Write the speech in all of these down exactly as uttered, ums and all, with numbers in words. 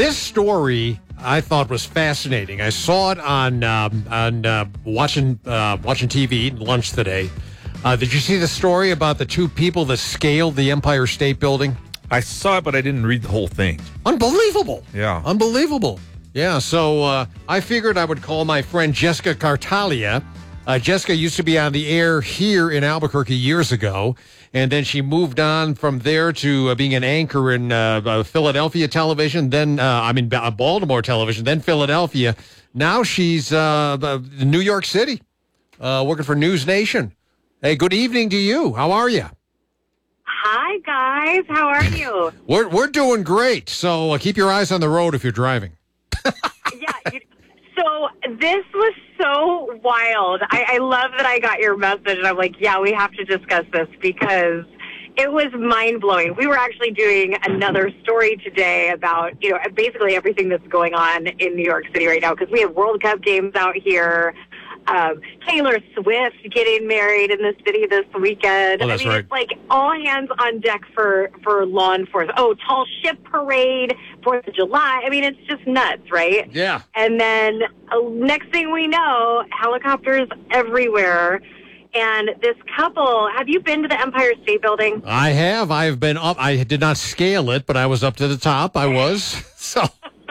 This story I thought was fascinating. I saw it on um, on uh, watching uh, watching T V lunch today. Uh, did you see the story about the two people that scaled the Empire State Building? I saw it, but I didn't read the whole thing. Unbelievable. Yeah. Unbelievable. Yeah, so uh, I figured I would call my friend Jessica Cartalia. Uh, Jessica used to be on the air here in Albuquerque years ago, and then she moved on from there to uh, being an anchor in uh, uh, Philadelphia television, then, uh, I mean, Baltimore television, then Philadelphia. Now she's uh, uh, in New York City, uh, working for News Nation. Hey, good evening to you. How are you? Hi, guys. How are you? we're we're doing great. So uh, keep your eyes on the road if you're driving. yeah. You, so this was so wild. I, I love that I got your message, and I'm like, yeah, we have to discuss this because it was mind-blowing. We were actually doing another story today about, you know, basically everything that's going on in New York City right now because we have World Cup games out here. Um, Taylor Swift getting married in the city this weekend. Oh, that's I mean, right. It's like all hands on deck for, for law enforcement. Oh, tall ship parade, fourth of July. I mean, it's just nuts, right? Yeah. And then uh, next thing we know, helicopters everywhere. And this couple, have you been to the Empire State Building? I have. I've been up. I did not scale it, but I was up to the top. I was. So,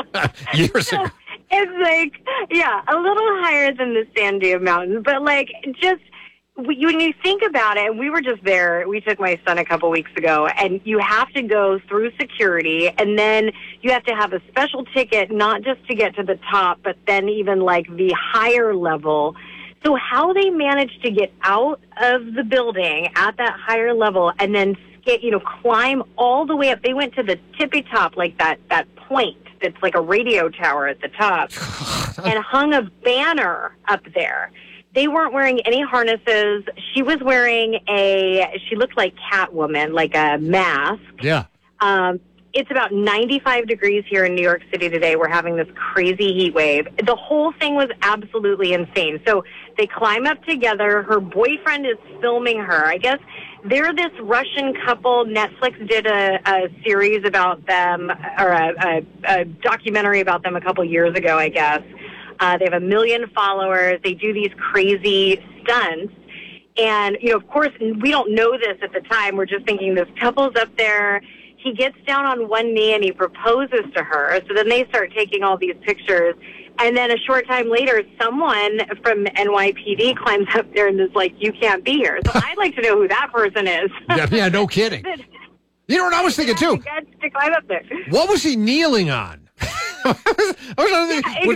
years ago. It's like, yeah, a little higher than the Sandia Mountains, but like just when you think about it, and we were just there, we took my son a couple weeks ago, and you have to go through security, and then you have to have a special ticket, not just to get to the top, but then even like the higher level. So how they managed to get out of the building at that higher level and then get, you know, climb all the way up. They went to the tippy top, like that, that point. It's like a radio tower at the top, and hung a banner up there. They weren't wearing any harnesses. She was wearing a, she looked like Catwoman, like a mask. Yeah. Um, it's about ninety-five degrees here in New York City today. We're having this crazy heat wave. The whole thing was absolutely insane. So they climb up together. Her boyfriend is filming her. I guess they're this Russian couple. Netflix did a, a series about them, or a, a, a documentary about them a couple years ago, I guess. Uh, they have a million followers. They do these crazy stunts. And, you know, of course, we don't know this at the time. We're just thinking this couple's up there. He gets down on one knee and he proposes to her. So then they start taking all these pictures. And then a short time later, someone from N Y P D climbs up there and is like, you can't be here. So I'd like to know who that person is. yeah, yeah, no kidding. You know what I was thinking, too? To climb up there. What was he kneeling on? I was, I was yeah,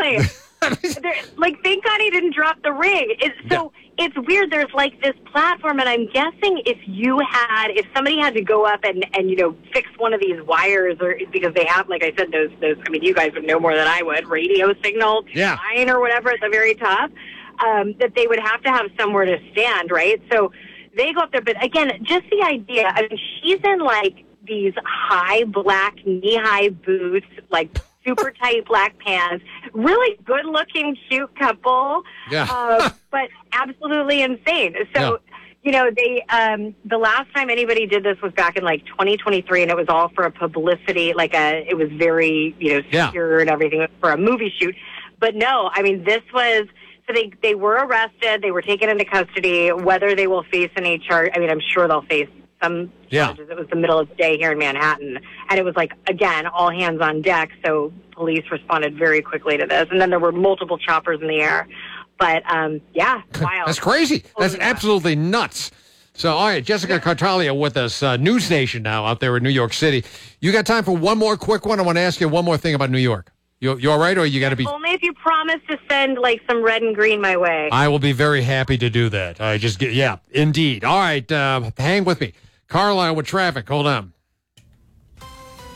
exactly. Like, thank God he didn't drop the ring. It's, so yeah. It's weird. There's, like, this platform, and I'm guessing if you had, if somebody had to go up and, and you know, fix one of these wires, or because they have, like I said, those, those I mean, you guys would know more than I would, radio signal, yeah. line or whatever at the very top, um, that they would have to have somewhere to stand, right? So they go up there. But, again, just the idea, I mean, she's in, like, these high black knee-high boots, like super tight black pants, really good-looking, cute couple, yeah. uh, but absolutely insane. So, yeah. you know, they um, the last time anybody did this was back in like twenty twenty-three, and it was all for a publicity, like a, it was very, you know, secure yeah. and everything for a movie shoot. But no, I mean, this was. So they they were arrested, they were taken into custody. Whether they will face any charge, I mean, I'm sure they'll face some charges. Yeah. It was the middle of the day here in Manhattan. And it was like, again, all hands on deck. So police responded very quickly to this. And then there were multiple choppers in the air. But, um, yeah, wild. That's crazy. That's absolutely nuts. So, all right, Jessica Cartalia with us, uh, News Nation now out there in New York City. You got time for one more quick one? I want to ask you one more thing about New York. You, you all right, or you got to be... Only if you promise to send, like, some red and green my way. I will be very happy to do that. I just get, yeah, indeed. All right, uh, hang with me. Carlisle with traffic. Hold on. All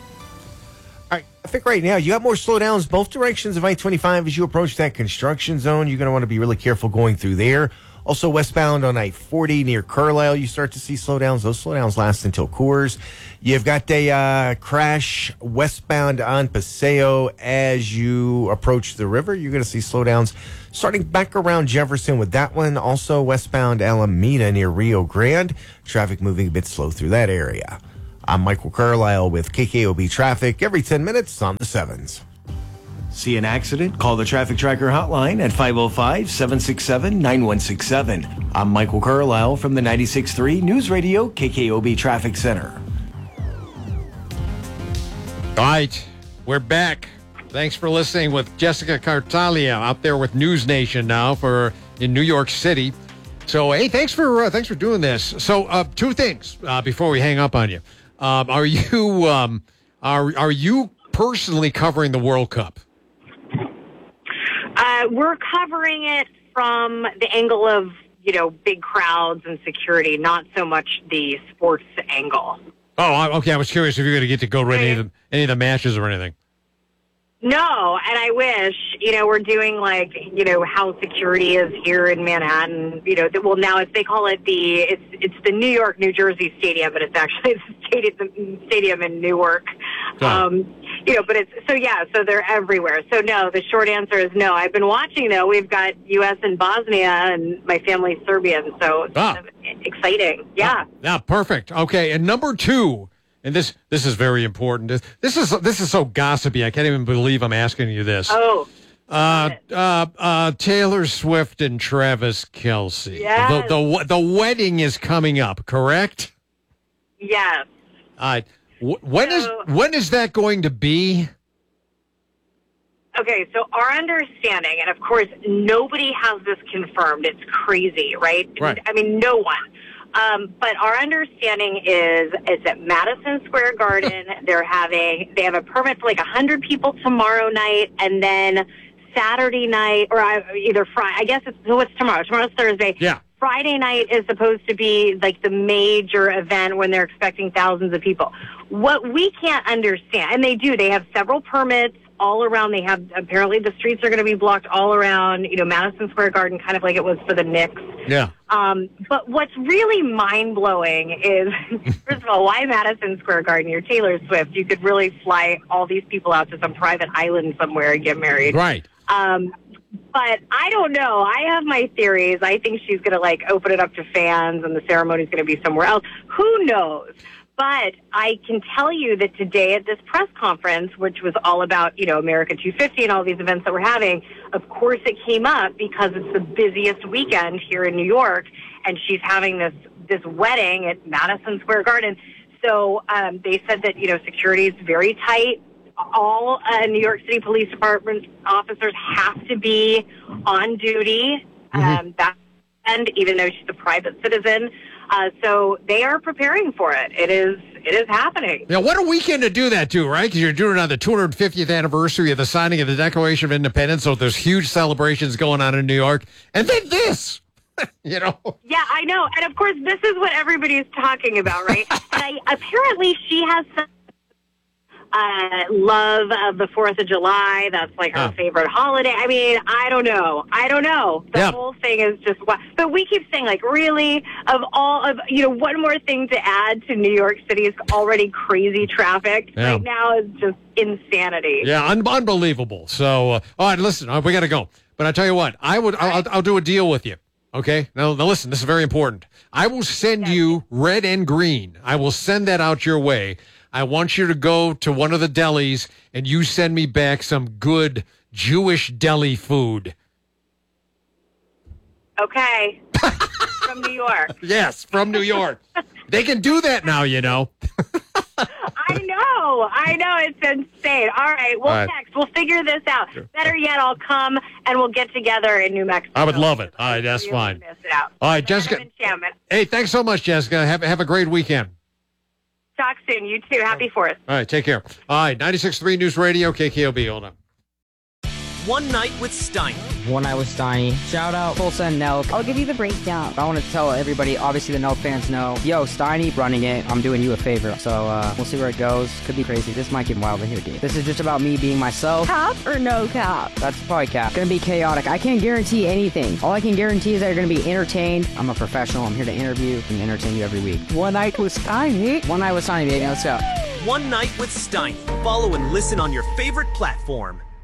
right, I think right now you got more slowdowns both directions of I twenty-five as you approach that construction zone. You're going to want to be really careful going through there. Also westbound on I forty near Carlisle, you start to see slowdowns. Those slowdowns last until Coors. You've got a uh, crash westbound on Paseo as you approach the river. You're going to see slowdowns starting back around Jefferson with that one. Also westbound Alameda near Rio Grande. Traffic moving a bit slow through that area. I'm Michael Carlisle with K K O B Traffic every ten minutes on the sevens. See an accident? Call the Traffic Tracker hotline at five oh five, seven six seven, nine one six seven. I'm Michael Carlisle from the ninety-six point three News Radio K K O B Traffic Center. All right, we're back. Thanks for listening with Jessica Cartalia out there with News Nation now for in New York City. So, hey, thanks for uh, thanks for doing this. So, uh, two things uh, before we hang up on you. Um, are you um, are are you personally covering the World Cup? Uh, we're covering it from the angle of, you know, big crowds and security, not so much the sports angle. Oh, okay. I was curious if you're going to get to go to any of the any of the matches or anything. No, and I wish, you know, we're doing like, you know, how security is here in Manhattan. You know, that, well, now it's, they call it the, it's it's the New York, New Jersey Stadium, but it's actually the stadium, the stadium in Newark. Oh. Um, you know, but it's, so yeah, so they're everywhere. So no, the short answer is no. I've been watching though. We've got U S and Bosnia and my family's Serbian, so it's ah. kind of exciting. Yeah. Ah, yeah, perfect. Okay, and number two, and this this is very important. This, this is this is so gossipy. I can't even believe I'm asking you this. Oh. Uh, uh, uh, Taylor Swift and Travis Kelce. Yes. The, the the wedding is coming up, correct? Yes. All right. W- when is So- when is that going to be? Okay, so our understanding, and of course, nobody has this confirmed. It's crazy, right? Right. I mean, no one. Um, but our understanding is it's at Madison Square Garden. They're having they have a permit for like a hundred people tomorrow night, and then Saturday night, or uh, either Friday. I guess it's what's tomorrow? Tomorrow's Thursday. Yeah. Friday night is supposed to be like the major event when they're expecting thousands of people. What we can't understand, and they do, they have several permits all around. They have, apparently the streets are going to be blocked all around, you know, Madison Square Garden, kind of like it was for the Knicks. Yeah. Um, but what's really mind-blowing is, first of all, why Madison Square Garden? You're Taylor Swift. You could really fly all these people out to some private island somewhere and get married. Right. Um, but I don't know. I have my theories. I think she's going to, like, open it up to fans and the ceremony's going to be somewhere else. Who knows? But I can tell you that today at this press conference, which was all about, you know, America two fifty and all these events that we're having, of course it came up because it's the busiest weekend here in New York, and she's having this, this wedding at Madison Square Garden. So um, they said that, you know, security is very tight. All uh, New York City Police Department officers have to be on duty. Mm-hmm. Um, that, and even though she's a private citizen. Uh, so they are preparing for it. It is it is happening. Yeah, what a weekend to do that too, right? Because you're doing it on the two hundred fiftieth anniversary of the signing of the Declaration of Independence, so there's huge celebrations going on in New York. And then this, you know. Yeah, I know. And, of course, this is what everybody's talking about, right? and I, apparently she has some uh, love of the fourth of July. That's like her Oh. favorite holiday. I mean, I don't know. I don't know. The Yeah. whole thing is just what. But we keep saying, like, really, of all of, you know, one more thing to add to New York City's already crazy traffic Yeah. right now is just insanity. Yeah, un- unbelievable. So, uh, all right, listen, uh, we got to go. But I tell you what, I would, I'll, I'll, I'll do a deal with you. Okay. Now, now, listen, this is very important. I will send you red and green. I will send that out your way. I want you to go to one of the delis and you send me back some good Jewish deli food. Okay. From New York. Yes, from New York. They can do that now, you know. I know. I know. It's insane. All right. We'll All right. text. We'll figure this out. Better yet, I'll come and we'll get together in New Mexico. I would love it. All right, that's Really fine. miss it out. All right, So I'm Jessica. enchantment. Hey, thanks so much, Jessica. Have, have a great weekend. Talk soon. You too. Happy Fourth. All right, take care. All right, ninety-six point three News Radio, K K O B. Hold on. One Night with Steiny. One Night with Steiny. Shout out Tulsa and Nelk. I'll give you the breakdown. I want to tell everybody, obviously the Nelk fans know, yo, Steiny running it. I'm doing you a favor. So uh, we'll see where it goes. Could be crazy. This might get wild in here, dude. This is just about me being myself. Cap or no cap? That's probably cap. Gonna be chaotic. I can't guarantee anything. All I can guarantee is that you're gonna be entertained. I'm a professional. I'm here to interview and entertain you every week. One Night with Steiny. One Night with Steiny, baby. Let's go. One Night with Steiny. Follow and listen on your favorite platform.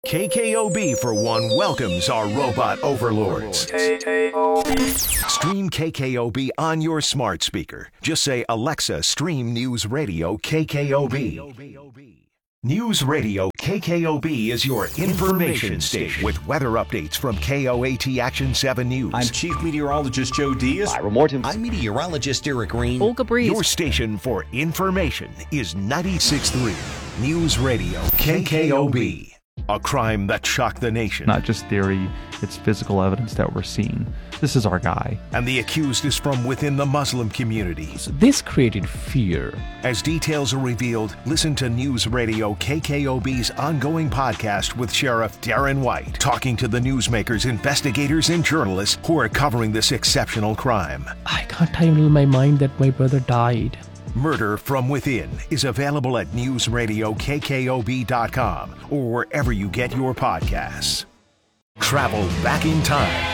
K K O B, for one, welcomes our robot overlords. Stream K K O B on your smart speaker. Just say, Alexa, stream News Radio K K O B. News Radio K K O B is your information station with weather updates from K O A T Action seven News. I'm Chief Meteorologist Joe Diaz. Ira Morton. I'm Meteorologist Eric Green. Olga Breeze. Your station for information is ninety-six point three News Radio K K O B. A crime that shocked the nation. Not just theory, it's physical evidence that we're seeing. This is our guy. And the accused is from within the Muslim community. So this created fear. As details are revealed, listen to News Radio K K O B's ongoing podcast with Sheriff Darren White, talking to the newsmakers, investigators, and journalists who are covering this exceptional crime. I can't handle my mind that my brother died. Murder from Within is available at news radio K K O B dot com or wherever you get your podcasts. Travel back in time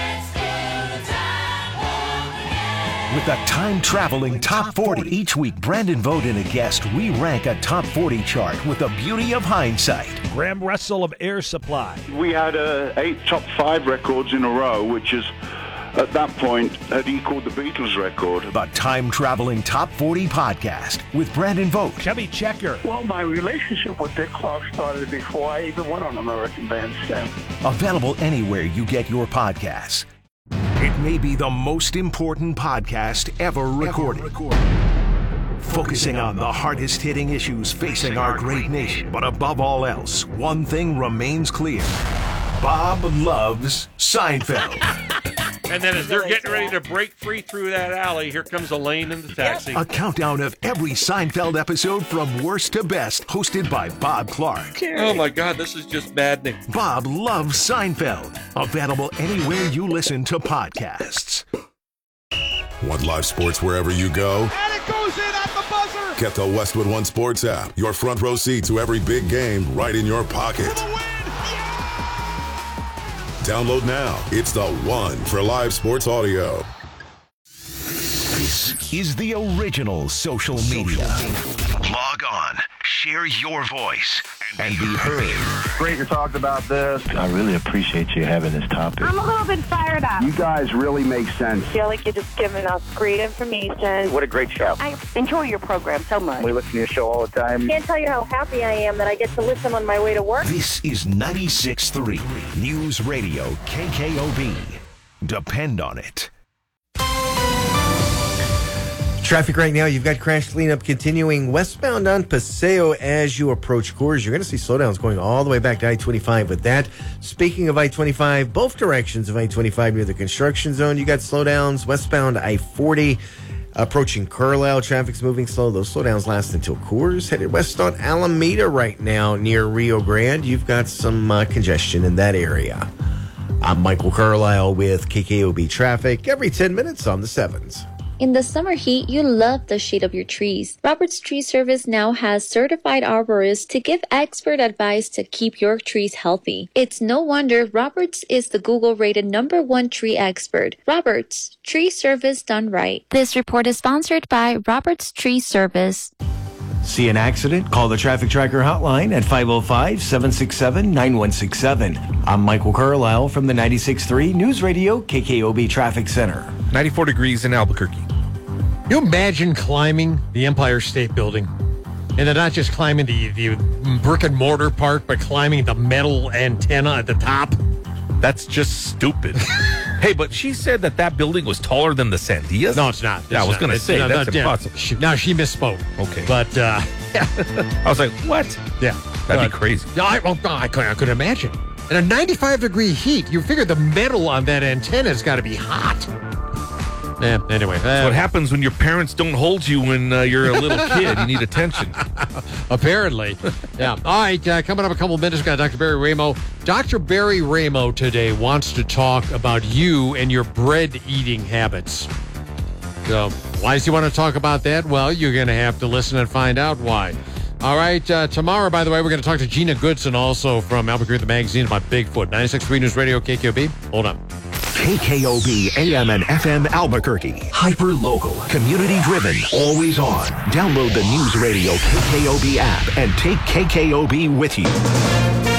with the time-traveling Top forty. Each week, Brandon Vogt and a guest, we rank a Top forty chart with the beauty of hindsight. Graham Russell of Air Supply. We had uh, eight top five records in a row, which is, at that point, had equaled the Beatles record. The time-traveling Top forty podcast with Brandon Vogt. Chubby Checker. Well, my relationship with Dick Clark started before I even went on American Bandstand. Available anywhere you get your podcasts. It may be the most important podcast ever recorded. Ever recorded. Focusing on the hardest-hitting issues facing our great nation. But above all else, one thing remains clear. Bob loves Seinfeld. And then as they're getting ready to break free through that alley, here comes Elaine in the taxi. A countdown of every Seinfeld episode from worst to best, hosted by Bob Clark. Oh my God, this is just maddening. Bob loves Seinfeld. Available anywhere you listen to podcasts. Want live sports wherever you go? And it goes in at the buzzer! Get the Westwood One Sports app. Your front row seat to every big game right in your pocket. Download now. It's the one for live sports audio. This is the original social media. Log on, share your voice, and be heard. Great to talk about this. I really appreciate you having this topic. I'm a little bit fired up. You guys really make sense. I feel like you're just giving us great information. What a great show. I enjoy your program so much. We listen to your show all the time. I can't tell you how happy I am that I get to listen on my way to work. This is ninety-six point three News Radio K K O B. Depend on it. Traffic right now, you've got crash cleanup continuing westbound on Paseo as you approach Coors. You're going to see slowdowns going all the way back to I twenty-five with that. Speaking of I twenty-five, both directions of I twenty-five near the construction zone, you got slowdowns westbound I forty approaching Carlisle. Traffic's moving slow. Those slowdowns last until Coors. Headed west on Alameda right now near Rio Grande. You've got some uh, congestion in that area. I'm Michael Carlisle with K K O B Traffic every ten minutes on the sevens. In the summer heat, you love the shade of your trees. Roberts Tree Service now has certified arborists to give expert advice to keep your trees healthy. It's no wonder Roberts is the Google-rated number one tree expert. Roberts, tree service done right. This report is sponsored by Roberts Tree Service. See an accident? Call the Traffic Tracker hotline at five oh five, seven six seven, nine one six seven. I'm Michael Carlisle from the ninety-six point three News Radio K K O B Traffic Center. ninety-four degrees in Albuquerque. You imagine climbing the Empire State Building, and then not just climbing the, the brick and mortar part, but climbing the metal antenna at the top? That's just stupid. Hey, but she said that that building was taller than the Sandias? No, it's not. It's yeah, I was going to say, no, that's no, impossible. Yeah. She, no, she misspoke. Okay. But, uh, yeah. I was like, what? Yeah. That'd but, be crazy. No, I, well, I, couldn't, I couldn't imagine. In a ninety-five degree heat, you figure the metal on that antenna has got to be hot. Yeah, anyway. Uh, That's what happens when your parents don't hold you when uh, you're a little kid. You need attention. Apparently. Yeah. All right, uh, coming up a couple of minutes, we've got Doctor Barry Ramo. Doctor Barry Ramo today wants to talk about you and your bread eating habits. So, why does he want to talk about that? Well, you're going to have to listen and find out why. All right, uh, tomorrow, by the way, we're going to talk to Gina Goodson, also from Albuquerque the Magazine, about Bigfoot. ninety-six point three News Radio, K K O B. Hold on. K K O B A M and F M Albuquerque. Hyper local, community driven, always on. Download the News Radio K K O B app and take K K O B with you.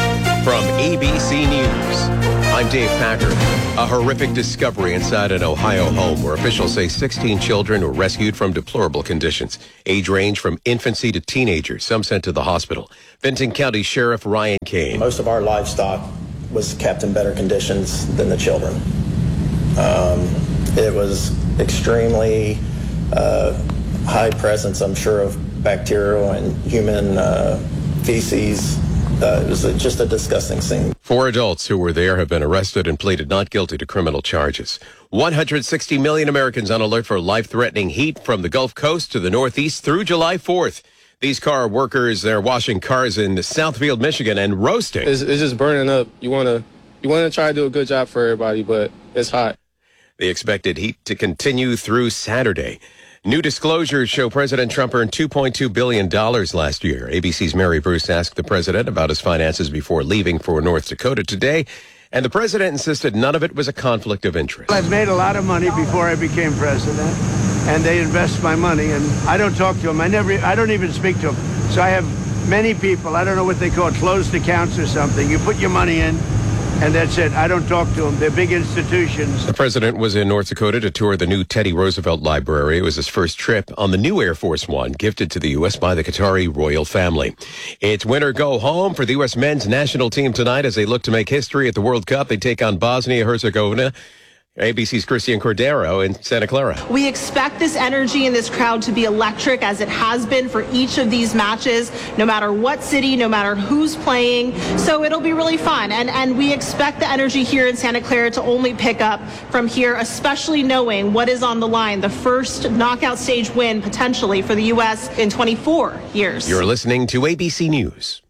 From A B C News, I'm Dave Packard. A horrific discovery inside an Ohio home where officials say sixteen children were rescued from deplorable conditions. Age range from infancy to teenagers, some sent to the hospital. Benton County Sheriff Ryan Kane. Most of our livestock was kept in better conditions than the children. Um, it was extremely uh, high presence, I'm sure, of bacterial and human uh, feces. Uh, it was a, just a disgusting scene. Four adults who were there have been arrested and pleaded not guilty to criminal charges. one hundred sixty million Americans on alert for life-threatening heat from the Gulf Coast to the Northeast through July fourth. These car workers, they're washing cars in Southfield, Michigan, and roasting. It's, it's just burning up. You want to you want to try to do a good job for everybody, but it's hot. The expected heat to continue through Saturday. New disclosures show President Trump earned two point two billion dollars last year. A B C's Mary Bruce asked the president about his finances before leaving for North Dakota today, and the president insisted none of it was a conflict of interest. I've made a lot of money before I became president, and they invest my money, and I don't talk to them. I never, I don't even speak to them. So I have many people, I don't know what they call it, closed accounts or something. You put your money in, and that's it. I don't talk to them. They're big institutions. The president was in North Dakota to tour the new Teddy Roosevelt Library. It was his first trip on the new Air Force One, gifted to the U S by the Qatari royal family. It's win or go home for the U S men's national team tonight as they look to make history at the World Cup. They take on Bosnia-Herzegovina. A B C's Christian Cordero in Santa Clara. We expect this energy in this crowd to be electric, as it has been for each of these matches, no matter what city, no matter who's playing. So it'll be really fun. And, and we expect the energy here in Santa Clara to only pick up from here, especially knowing what is on the line, the first knockout stage win potentially for the U S in twenty-four years. You're listening to A B C News.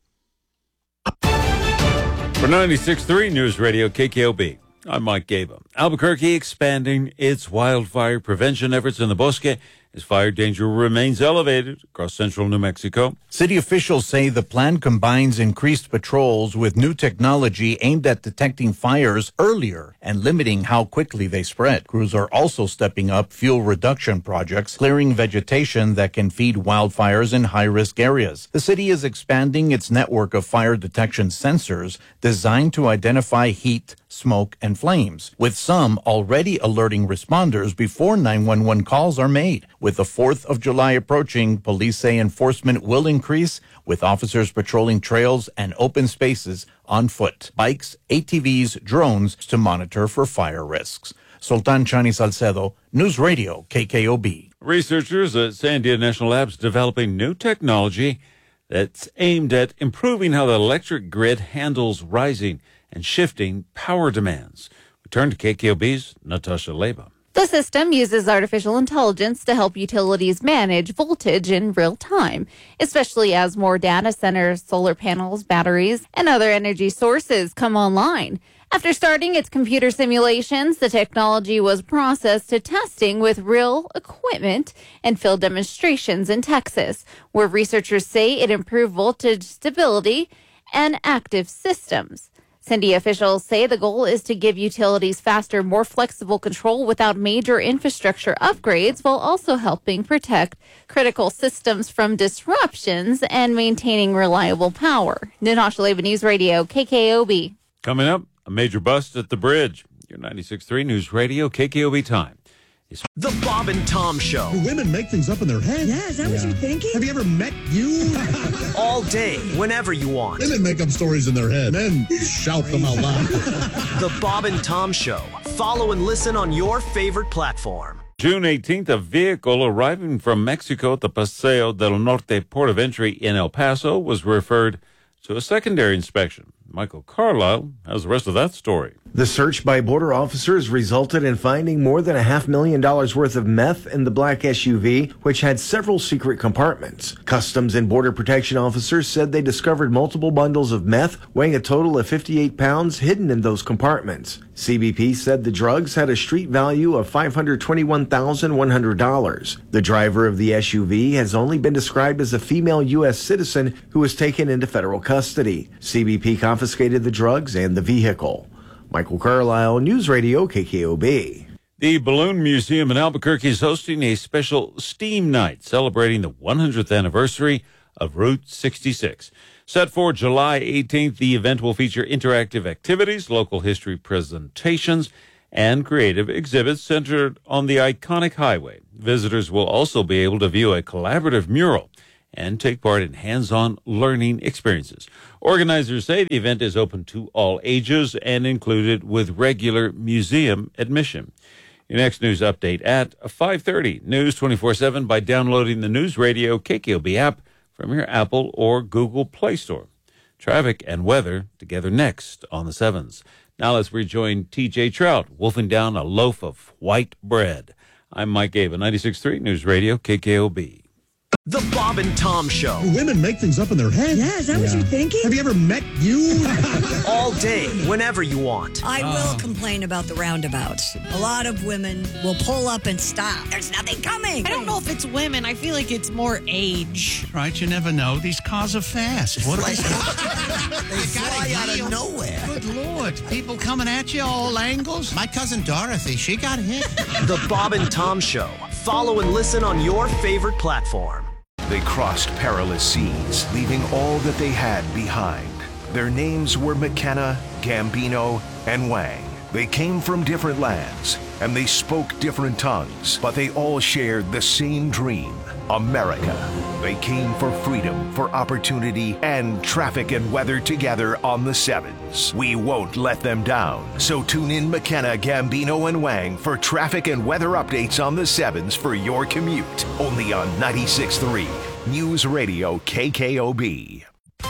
For ninety-six point three News Radio K K O B. I'm Mike Gaba. Albuquerque expanding its wildfire prevention efforts in the Bosque as fire danger remains elevated across central New Mexico. City officials say the plan combines increased patrols with new technology aimed at detecting fires earlier and limiting how quickly they spread. Crews are also stepping up fuel reduction projects, clearing vegetation that can feed wildfires in high-risk areas. The city is expanding its network of fire detection sensors designed to identify heat, smoke, and flames, with some already alerting responders before nine one one calls are made. With the fourth of July approaching, police say enforcement will increase, with officers patrolling trails and open spaces on foot, bikes, A T Vs, drones to monitor for fire risks. Sultan Chani Salcedo, News Radio K K O B. Researchers at Sandia National Labs developing new technology that's aimed at improving how the electric grid handles rising and shifting power demands. We turn to K K O B's Natasha Leba. The system uses artificial intelligence to help utilities manage voltage in real time, especially as more data centers, solar panels, batteries, and other energy sources come online. After starting its computer simulations, the technology was processed to testing with real equipment and field demonstrations in Texas, where researchers say it improved voltage stability and active systems. Sandia officials say the goal is to give utilities faster, more flexible control without major infrastructure upgrades, while also helping protect critical systems from disruptions and maintaining reliable power. Natasha Leva, News Radio, K K O B. Coming up, a major bust at the bridge. Your ninety-six point three News Radio, K K O B time. The Bob and Tom Show. Do women make things up in their head? Yeah, is that yeah. what you're thinking? Have you ever met you? All day, whenever you want. Women make up stories in their head. Men shout them out loud. The Bob and Tom Show. Follow and listen on your favorite platform. June eighteenth, a vehicle arriving from Mexico at the Paseo del Norte port of entry in El Paso was referred to a secondary inspection. Michael Carlisle has the rest of that story. The search by border officers resulted in finding more than a half million dollars worth of meth in the black S U V, which had several secret compartments. Customs and Border Protection officers said they discovered multiple bundles of meth weighing a total of fifty-eight pounds hidden in those compartments. C B P said the drugs had a street value of five hundred twenty-one thousand one hundred dollars. The driver of the S U V has only been described as a female U S citizen who was taken into federal custody. C B P confiscated the drugs and the vehicle. Michael Carlisle, News Radio K K O B. The Balloon Museum in Albuquerque is hosting a special STEAM night celebrating the one hundredth anniversary of Route sixty-six. Set for July eighteenth, the event will feature interactive activities, local history presentations, and creative exhibits centered on the iconic highway. Visitors will also be able to view a collaborative mural and take part in hands-on learning experiences. Organizers say the event is open to all ages and included with regular museum admission. Your next news update at five thirty. News twenty-four seven by downloading the News Radio K K O B app from your Apple or Google Play Store. Traffic and weather together next on the sevens. Now let's rejoin T J Trout, wolfing down a loaf of white bread. I'm Mike Ava, ninety-six point three News Radio K K O B. The Bob and Tom Show. Women make things up in their head. Yeah, is that what you're thinking? Have you ever met you? All day, whenever you want. I will complain about the roundabouts. A lot of women will pull up and stop. There's nothing coming. I don't know if it's women. I feel like it's more age. Right, you never know. These cars are fast. What are they? They fly out of nowhere. Good Lord. People coming at you all angles. My cousin Dorothy, she got hit. The Bob and Tom Show. Follow and listen on your favorite platform. They crossed perilous seas, leaving all that they had behind. Their names were McKenna, Gambino, and Wang. They came from different lands, and they spoke different tongues, but they all shared the same dream, America. They came for freedom, for opportunity, and traffic and weather together on the sevens. We won't let them down. So tune in McKenna, Gambino, and Wang for traffic and weather updates on the sevens for your commute. Only on ninety-six point three News Radio K K O B.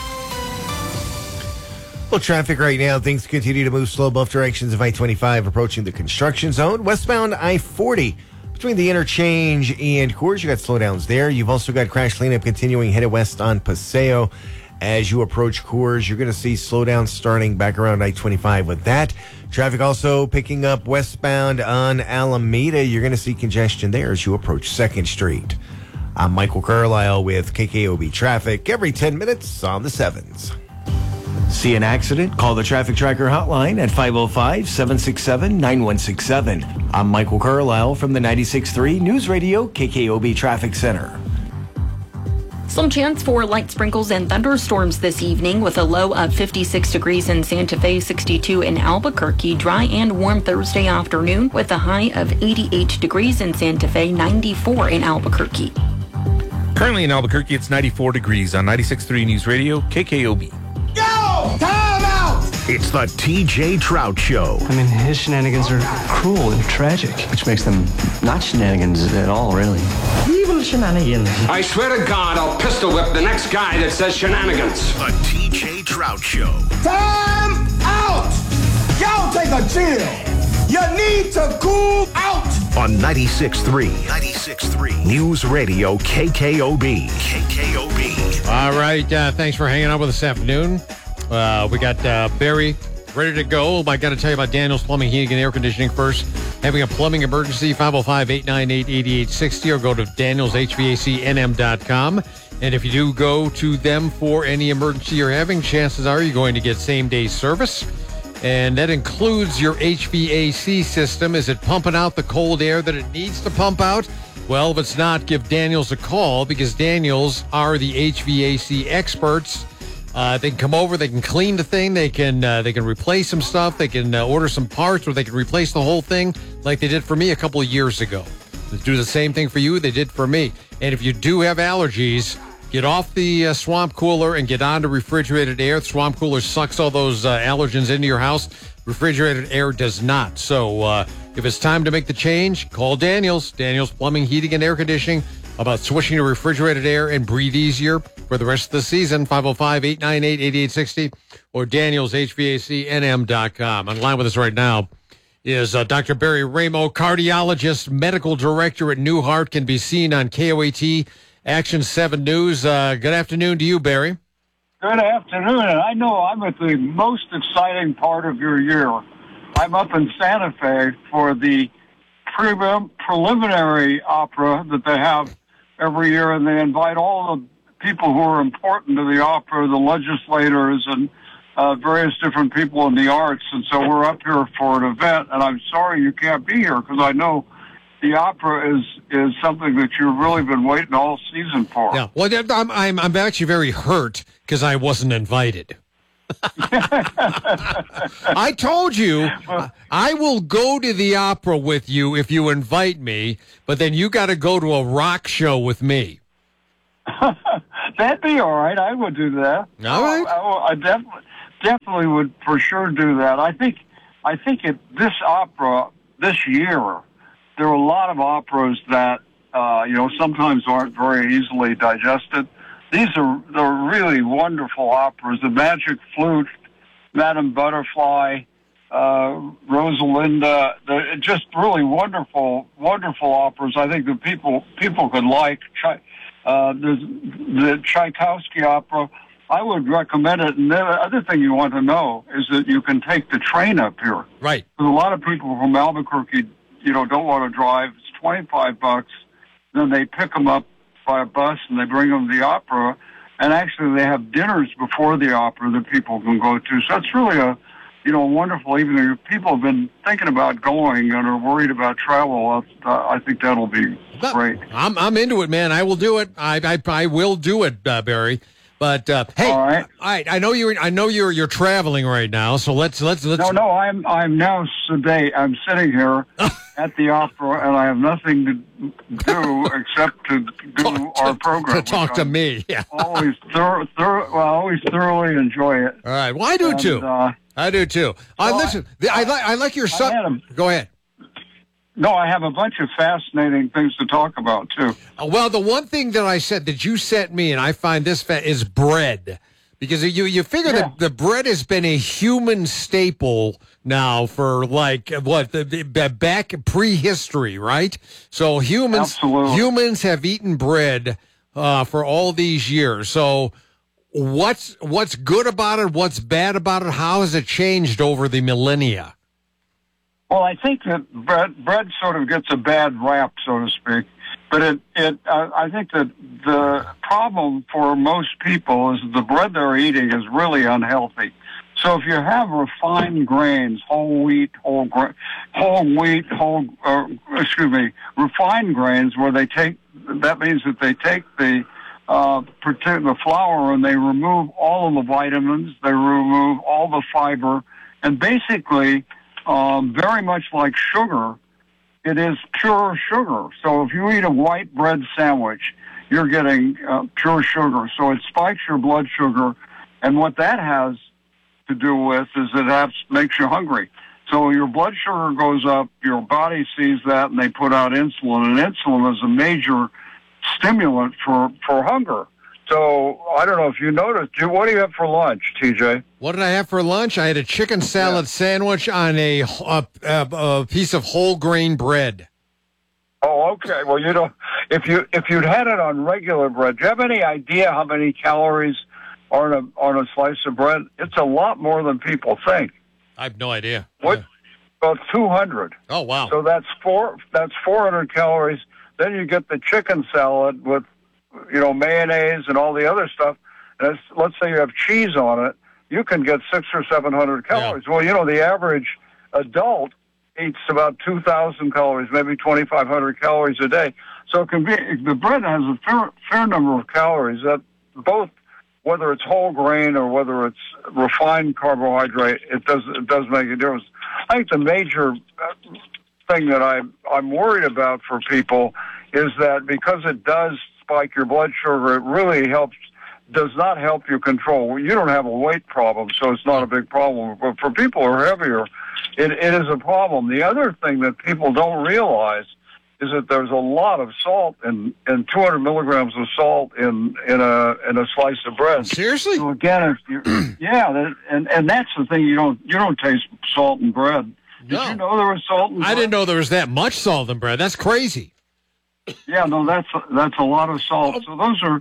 Well, traffic right now, things continue to move slow both directions of I twenty-five approaching the construction zone. Westbound I forty between the interchange and Coors, you got slowdowns there. You've also got crash cleanup continuing headed west on Paseo. As you approach Coors, you're going to see slowdowns starting back around I twenty-five with that. Traffic also picking up westbound on Alameda. You're going to see congestion there as you approach second Street. I'm Michael Carlisle with K K O B Traffic every ten minutes on the sevens. See an accident? Call the Traffic Tracker hotline at five oh five, seven six seven, nine one six seven. I'm Michael Carlisle from the ninety-six point three News Radio K K O B Traffic Center. Some chance for light sprinkles and thunderstorms this evening with a low of fifty-six degrees in Santa Fe, sixty-two in Albuquerque. Dry and warm Thursday afternoon with a high of eighty-eight degrees in Santa Fe, ninety-four in Albuquerque. Currently in Albuquerque, it's ninety-four degrees on ninety-six point three News Radio K K O B. Yo! Time out! It's the T J Trout Show. I mean, his shenanigans are cruel and tragic, which makes them not shenanigans at all, really. Evil shenanigans. I swear to God, I'll pistol whip the next guy that says shenanigans. The T J Trout Show. Time out! Y'all take a chill. You need to cool out. On ninety-six point three. ninety-six point three News Radio K K O B. K K O B. All right. Uh, thanks for hanging out with us this afternoon. Uh, we got uh, Barry ready to go. I got to tell you about Daniel's Plumbing, Heating, and Air Conditioning first. Having a plumbing emergency, five oh five, eight nine eight, eight eight six oh or go to daniels h v a c n m dot com. And if you do go to them for any emergency you're having, chances are you're going to get same-day service. And that includes your H V A C system. Is it pumping out the cold air that it needs to pump out? Well, if it's not, give Daniels a call because Daniels are the H V A C experts. Uh, they can come over, they can clean the thing, they can uh, they can replace some stuff, they can uh, order some parts, or they can replace the whole thing like they did for me a couple of years ago. They do the same thing for you they did for me. And if you do have allergies, get off the uh, swamp cooler and get onto refrigerated air. The swamp cooler sucks all those uh, allergens into your house. Refrigerated air does not. So uh, if it's time to make the change, call Daniels. Daniels Plumbing, Heating, and Air Conditioning about switching to refrigerated air and breathe easier for the rest of the season. five oh five, eight nine eight, eight eight six oh or daniels h v a c n m dot com. On line with us right now is uh, Doctor Barry Ramo, cardiologist, medical director at New Heart, can be seen on K O A T Action seven News. Uh, good afternoon to you, Barry. Good afternoon. And I know I'm at the most exciting part of your year. I'm up in Santa Fe for the pre- preliminary opera that they have every year, and they invite all the people who are important to the opera, the legislators, and uh, various different people in the arts. And so we're up here for an event, and I'm sorry you can't be here because I know the opera is is something that you've really been waiting all season for. Yeah. Well, I'm I'm, I'm actually very hurt because I wasn't invited. I told you I will go to the opera with you if you invite me, but then you got to go to a rock show with me. That'd be all right. I would do that. All right. I, I, I definitely, definitely would for sure do that. I think, I think it, this opera this year, there are a lot of operas that uh, you know sometimes aren't very easily digested. These are they're really wonderful operas. The Magic Flute, Madame Butterfly, uh, Rosalinda. They're just really wonderful, wonderful operas. I think that people people could like. Uh, there's the Tchaikovsky opera. I would recommend it. And the other thing you want to know is that you can take the train up here. Right. Because a lot of people from Albuquerque, you know, don't want to drive. It's twenty-five bucks. Then they pick them up by a bus and they bring them to the opera. And actually they have dinners before the opera that people can go to. So it's really a, you know, wonderful evening. If people have been thinking about going and are worried about travel, uh, I think that'll be great. I'm I'm into it, man. I will do it. I I, I will do it, uh, Barry. But uh, hey, all right. all right. I know you're. I know you're. You're traveling right now. So let's let's let's. No, no. I'm I'm now sedate. I'm sitting here at the opera, and I have nothing to do except to do talk, our program. To talk to me. Yeah. Always thorough, thorough, well, I always thoroughly enjoy it. All right. Well, I do and, too. Uh, I do too. Uh, well, listen, I, I like I like your son. Go ahead. No, I have a bunch of fascinating things to talk about, too. Uh, well, the one thing that I said that you sent me, and I find this fa- is bread. Because you, you figure yeah. that the bread has been a human staple now for, like, what, the, the back prehistory, right? So humans Absolutely. humans have eaten bread uh, for all these years. So what's what's good about it? What's bad about it? How has it changed over the millennia? Well, I think that bread, bread sort of gets a bad rap, so to speak. But it, it, uh, I think that the problem for most people is the bread they're eating is really unhealthy. So if you have refined grains, whole wheat, whole gra- whole wheat, whole, uh, excuse me, refined grains, where they take, that means that they take the, uh, the flour and they remove all of the vitamins, they remove all the fiber, and basically, Um, very much like sugar, it is pure sugar. So if you eat a white bread sandwich, you're getting uh, pure sugar. So it spikes your blood sugar, and what that has to do with is it has, makes you hungry. So your blood sugar goes up, your body sees that, and they put out insulin, and insulin is a major stimulant for, for hunger. So I don't know if you noticed. What do you have for lunch, T J? What did I have for lunch? I had a chicken salad yeah. sandwich on a, a, a, a piece of whole grain bread. Oh, okay. Well, you know, if you if you'd had it on regular bread, do you have any idea how many calories are on a on a slice of bread? It's a lot more than people think. I have no idea. What? Yeah. About two hundred. Oh, wow. So that's four. That's four hundred calories. Then you get the chicken salad with, you know, mayonnaise and all the other stuff. And it's, let's say you have cheese on it, you can get six or seven hundred calories. Yeah. Well, you know, the average adult eats about two thousand calories, maybe twenty-five hundred calories a day. So it can be, the bread has a fair, fair number of calories that both, whether it's whole grain or whether it's refined carbohydrate, it does, it does make a difference. I think the major thing that I, I'm worried about for people is that because it does spike your blood sugar, it really helps, does not help you control. You don't have a weight problem, so it's not a big problem. But for people who are heavier, it, it is a problem. The other thing that people don't realize is that there's a lot of salt in, in two hundred milligrams of salt in, in a in a slice of bread. Seriously? So again, if you, yeah, that, and and that's the thing, you don't you don't taste salt in bread. Did No. you know there was salt in bread? I didn't know there was that much salt in bread. That's crazy. Yeah, no, that's that's a lot of salt. So those are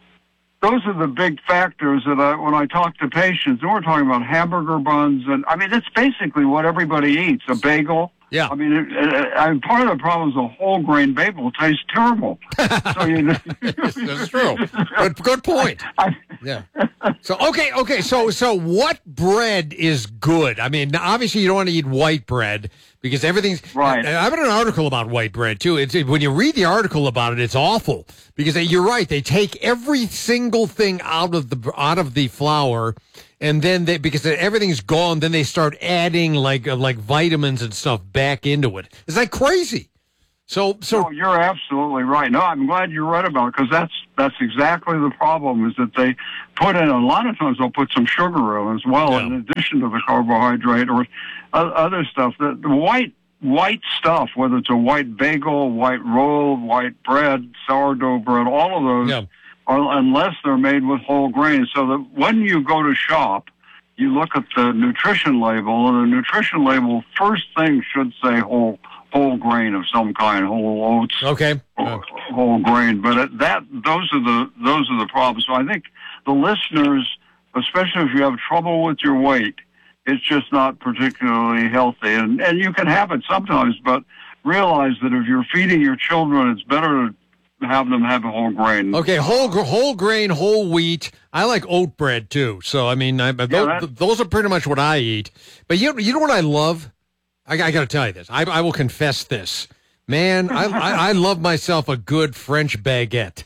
those are the big factors that I, when I talk to patients, and we're talking about hamburger buns, and I mean that's basically what everybody eats: a bagel, Yeah. I mean, it, it, I, part of the problem is the whole grain bagel tastes terrible. So you know, That's true. Good, good point. Yeah. So okay, okay. So so what bread is good? I mean, obviously you don't want to eat white bread because everything's right. I read an article about white bread too. It's when you read the article about it, it's awful because they, you're right. They take every single thing out of the out of the flour. And then they, because everything's gone, then they start adding like uh, like vitamins and stuff back into it. It's like crazy. So, so no, you're absolutely right. No, I'm glad you read about it because that's that's exactly the problem. Is that they put in a lot of times they'll put some sugar in as well, yeah. in addition to the carbohydrate or other stuff. The, the white white stuff, whether it's a white bagel, white roll, white bread, sourdough bread, all of those. Yeah. Or unless they're made with whole grain. So that when you go to shop, you look at the nutrition label, and the nutrition label first thing should say whole whole grain of some kind, whole oats, okay, whole, whole grain. But it, that those are the those are the problems. So I think the listeners, especially if you have trouble with your weight, it's just not particularly healthy. And and you can have it sometimes, but realize that if you're feeding your children, it's better to have them have a whole grain. Okay, whole whole grain, whole wheat. I like oat bread too. So I mean, I, those, yeah, those are pretty much what I eat. But you you know what I love? I, I got to tell you this. I, I will confess this, man. I, I I love myself a good French baguette.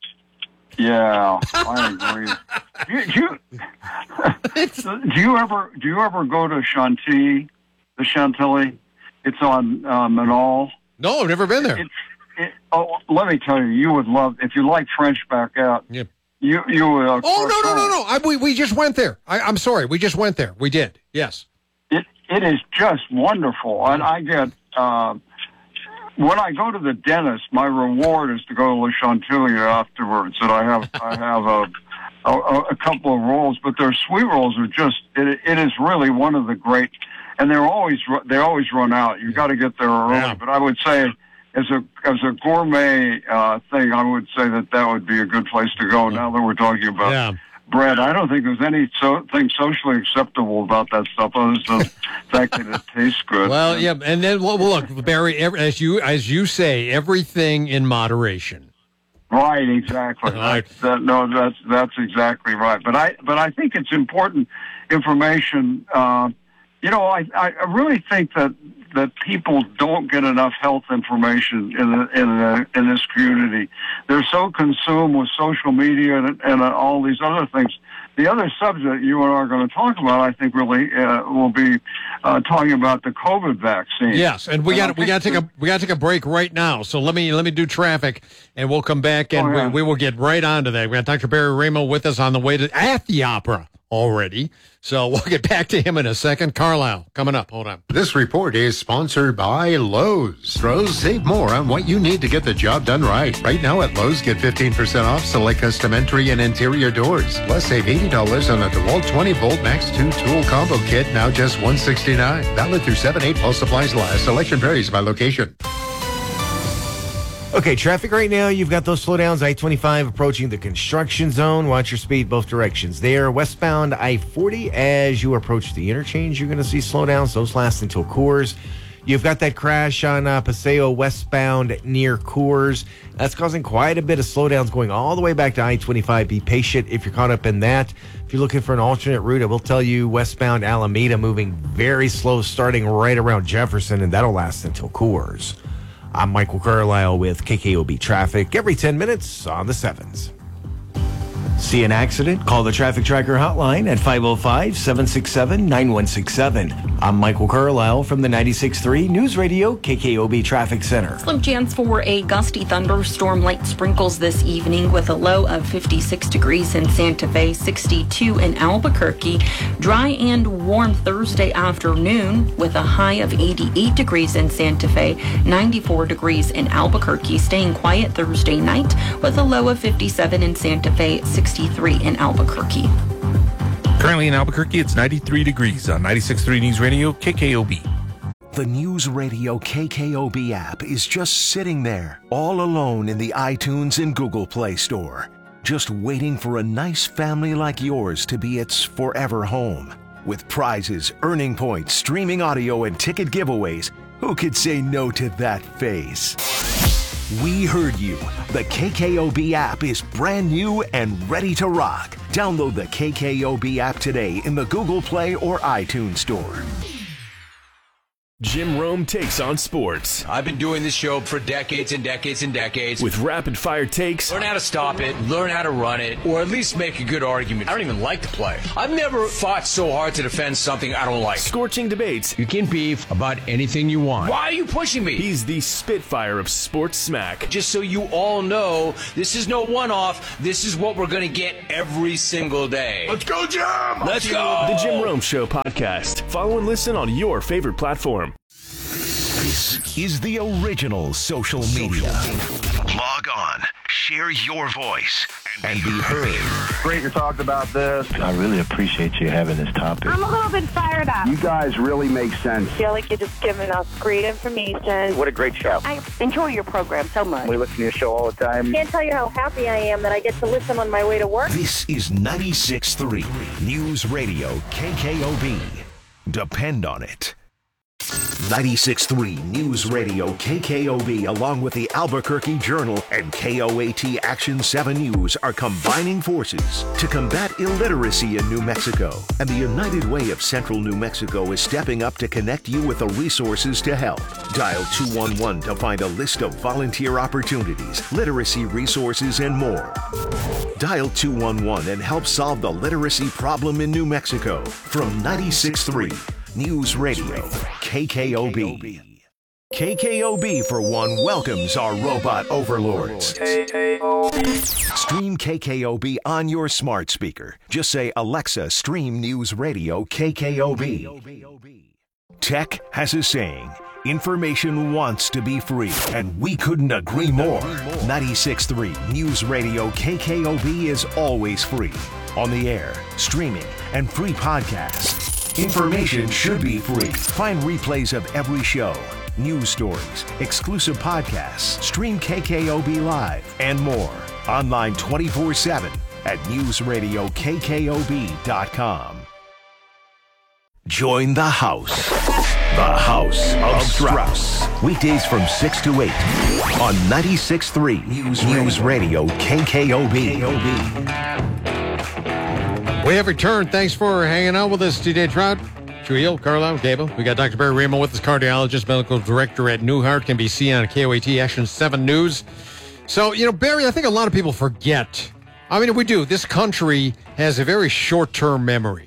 Yeah, I agree. do, you, do you ever do you ever go to Chantilly, the Chantilly? It's on uh, Manal. No, I've never been there. It's, It, oh, let me tell you, you would love if you like French baguette. Yep. You you would. Uh, oh no no no no! I, we we just went there. I, I'm sorry, we just went there. We did. Yes. It it is just wonderful, and I get uh, when I go to the dentist, my reward is to go to Le Chantilly afterwards, and I have I have a, a a couple of rolls, but their sweet rolls are just it it is really one of the great, and they're always they always run out. You got to get there early, yeah. But I would say. As a as a gourmet uh, thing, I would say that that would be a good place to go. Now that we're talking about yeah. bread, I don't think there's anything socially acceptable about that stuff other than the fact that it tastes good. Well, yeah, and then well, look, Barry, every, as you as you say, everything in moderation. Right, exactly. Right. That's, that, no, that's that's exactly right. But I but I think it's important information. Uh, you know, I I really think that. that people don't get enough health information in the, in the, in this community. They're so consumed with social media and, and uh, all these other things. The other subject you and I are going to talk about, I think, really uh, will be uh, talking about the COVID vaccine. Yes, and we got we got to take a we got to take a break right now. So let me let me do traffic, and we'll come back and oh, yeah. we, we will get right on to that. We got Doctor Barry Ramo with us on the way to at the opera already. So we'll get back to him in a second. Carlisle coming up. Hold on. This report is sponsored by Lowe's. Lowe's, save more on what you need to get the job done right. Right now at Lowe's, get fifteen percent off select custom entry and interior doors. Plus, save eighty dollars on a DeWalt twenty volt Max two tool combo kit, now just one hundred sixty-nine dollars. Valid through seven eight while supplies last. Selection varies by location. Okay, traffic right now, you've got those slowdowns. I twenty-five approaching the construction zone. Watch your speed both directions there. Westbound I forty, as you approach the interchange, you're going to see slowdowns. Those last until Coors. You've got that crash on uh, Paseo westbound near Coors. That's causing quite a bit of slowdowns going all the way back to I twenty-five. Be patient if you're caught up in that. If you're looking for an alternate route, I will tell you westbound Alameda moving very slow starting right around Jefferson, and that'll last until Coors. I'm Michael Carlisle with K K O B Traffic every ten minutes on the sevens. See an accident? Call the Traffic Tracker hotline at five oh five, seven six seven, nine one six seven. I'm Michael Carlisle from the ninety-six point three News Radio K K O B Traffic Center. Slim chance for a gusty thunderstorm, light sprinkles this evening with a low of fifty-six degrees in Santa Fe, sixty-two in Albuquerque. Dry and warm Thursday afternoon with a high of eighty-eight degrees in Santa Fe, ninety-four degrees in Albuquerque. Staying quiet Thursday night with a low of fifty-seven in Santa Fe, sixty-three in Albuquerque. Currently in Albuquerque, it's ninety-three degrees on ninety-six point three News Radio K K O B. The News Radio K K O B app is just sitting there, all alone in the iTunes and Google Play Store, just waiting for a nice family like yours to be its forever home. With prizes, earning points, streaming audio, and ticket giveaways, Who could say no to that face? We heard you. The K K O B app is brand new and ready to rock. Download the K K O B app today in the Google Play or iTunes Store. Jim Rome takes on sports. I've been doing this show for decades and decades and decades. With rapid fire takes. Learn how to stop it, learn how to run it, or at least make a good argument. I don't even like the play. I've never fought so hard to defend something I don't like. Scorching debates. You can beef about anything you want. Why are you pushing me? He's the Spitfire of sports smack. Just so you all know, this is no one-off. This is what we're going to get every single day. Let's go, Jim! Let's go! The Jim Rome Show podcast. Follow and listen on your favorite platform. This is the original social media. Log on, share your voice, and be heard. Great you talked about this. I really appreciate you having this topic. I'm a little bit fired up. You guys really make sense. I feel like you're just giving us great information. What a great show. I enjoy your program so much. We listen to your show all the time. Can't tell you how happy I am that I get to listen on my way to work. This is ninety-six point three News Radio K K O B. Depend on it. ninety-six point three News Radio K K O B, along with the Albuquerque Journal and K O A T Action seven News, are combining forces to combat illiteracy in New Mexico. And the United Way of Central New Mexico is stepping up to connect you with the resources to help. Dial two one one to find a list of volunteer opportunities, literacy resources, and more. Dial two one one and help solve the literacy problem in New Mexico. From ninety-six point three News Radio, K K O B. K K O B, for one, welcomes our robot overlords. Stream K K O B on your smart speaker. Just say, Alexa, stream News Radio K K O B. Tech has a saying. Information wants to be free, and we couldn't agree more. ninety-six point three News Radio K K O B is always free. On the air, streaming, and free podcasts. Information should be free. Find replays of every show, news stories, exclusive podcasts, stream K K O B Live, and more. Online twenty-four seven at news radio K K O B dot com. Join the house. The House of Strauss. Weekdays from six to eight on ninety-six point three News, News Radio K K O B. We have returned. Thanks for hanging out with us today, Trout. Trujillo, Carlisle, Gable. We got Doctor Barry Ramo with us, cardiologist, medical director at Newhart. Can be seen on K O A T Action seven News. So, you know, Barry, I think a lot of people forget. I mean, we do. This country has a very short-term memory.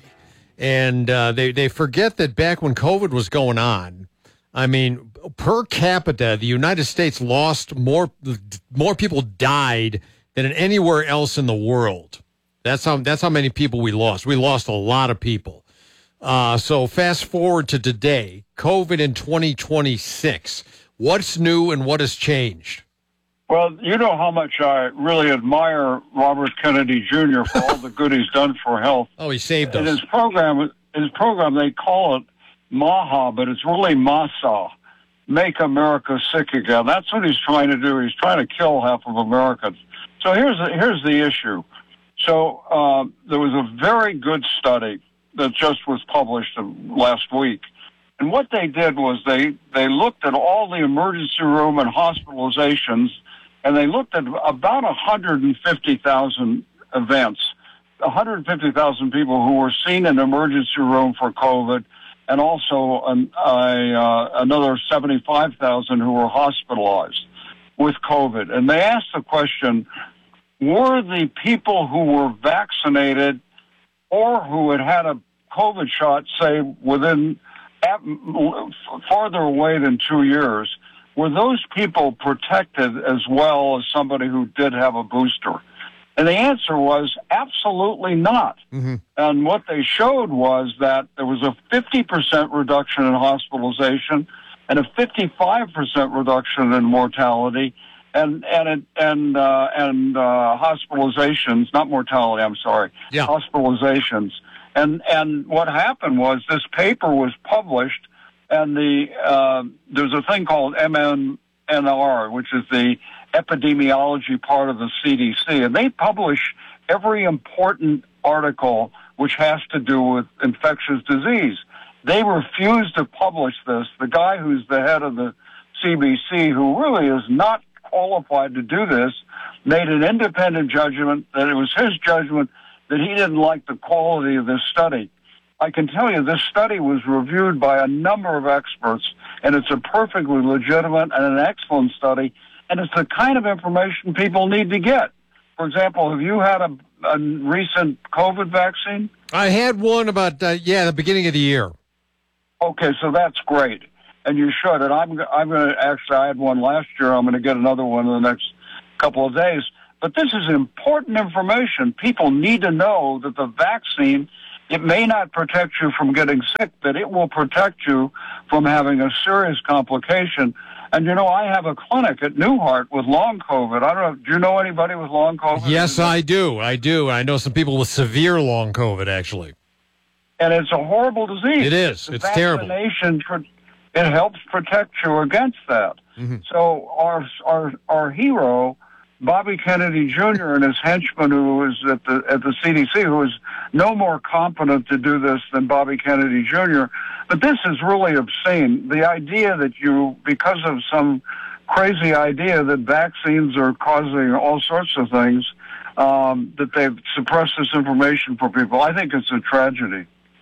And uh, they, they forget that back when COVID was going on, I mean, per capita, the United States lost more, more people died than anywhere else in the world. That's how that's how many people we lost. We lost a lot of people. Uh, so fast forward to today, COVID in twenty twenty-six. What's new and what has changed? Well, you know how much I really admire Robert Kennedy Junior for all the good he's done for health. Oh, he saved us. In his program, his program, they call it MAHA, but it's really MASA, Make America Sick Again. That's what he's trying to do. He's trying to kill half of Americans. So here's the, here's the issue. So uh, there was a very good study that just was published last week. And what they did was they, they looked at all the emergency room and hospitalizations, and they looked at about one hundred fifty thousand events, one hundred fifty thousand people who were seen in the emergency room for COVID, and also an, a, uh, another seventy-five thousand who were hospitalized with COVID. And they asked the question, were the people who were vaccinated or who had had a COVID shot, say, within at, farther away than two years, were those people protected as well as somebody who did have a booster? And the answer was absolutely not. Mm-hmm. And what they showed was that there was a fifty percent reduction in hospitalization and a fifty-five percent reduction in mortality and and and uh, and uh, hospitalizations, not mortality. I'm sorry, yeah. hospitalizations. And and what happened was this paper was published, and the uh, there's a thing called M N R, which is the epidemiology part of the C D C, and they publish every important article which has to do with infectious disease. They refuse to publish this. The guy who's the head of the C B C, who really is not qualified to do this, made an independent judgment that it was his judgment that he didn't like the quality of this study. I can tell you this study was reviewed by a number of experts, and it's a perfectly legitimate and an excellent study, and it's the kind of information people need to get. For example, have you had a, a recent COVID vaccine? I had one about, uh, yeah, the beginning of the year. Okay, so that's great, and you should. And I'm, I'm going to actually, I had one last year. I'm going to get another one in the next couple of days. But this is important information. People need to know that the vaccine, it may not protect you from getting sick, but it will protect you from having a serious complication. And, you know, I have a clinic at Newhart with long COVID. I don't know, do you know anybody with long COVID? Yes, I do. I do. I know some people with severe long COVID, actually. And it's a horrible disease. It is. The It's terrible. Vaccination, it helps protect you against that. Mm-hmm. So our, our, our hero, Bobby Kennedy Junior and his henchman, who is at the at the C D C, who is no more competent to do this than Bobby Kennedy Junior But this is really obscene. The idea that you, because of some crazy idea that vaccines are causing all sorts of things, um, that they've suppressed this information for people. I think it's a tragedy.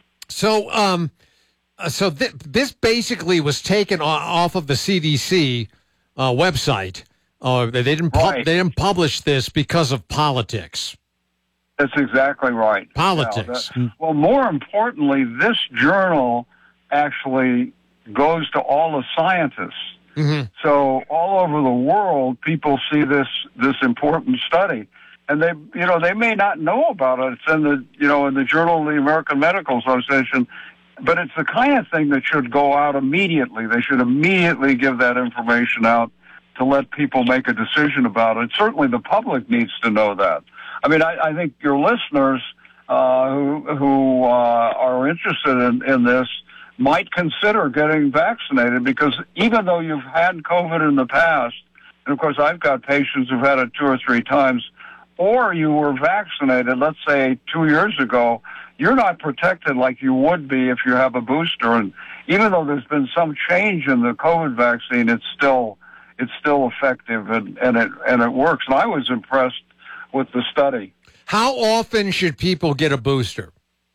So, um, uh, so th- this basically was taken o- off of the C D C uh, website. Uh, they didn't pu- Right. they didn't publish this because of politics. That's exactly right. Politics. Now, that- well, more importantly, this journal actually goes to all the scientists. Mm-hmm. So all over the world, people see this this important study, and they, you know, they may not know about it. It's in the, you know, in the Journal of the American Medical Association, but it's the kind of thing that should go out immediately. They should immediately give that information out to let people make a decision about it. Certainly, the public needs to know that. I mean, I, I think your listeners uh, who who uh, are interested in, in this might consider getting vaccinated, because even though you've had COVID in the past, and of course I've got patients who've had it two or three times, or you were vaccinated, let's say two years ago, you're not protected like you would be if you have a booster. And even though there's been some change in the COVID vaccine, it's still it's still effective, and, and it and it works. And I was impressed with the study. How often should people get a booster?